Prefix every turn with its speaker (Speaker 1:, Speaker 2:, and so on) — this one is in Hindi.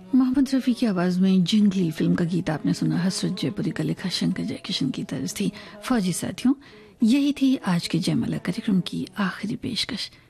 Speaker 1: मोहम्मद रफ़ी की आवाज़ में जिंगली फिल्म का गीत आपने सुना। हसरत जयपुरी का लिखा शंकर जयकिशन की तर्ज थी। फौजी साथियों, यही थी आज के जयमाला कार्यक्रम की आखिरी पेशकश।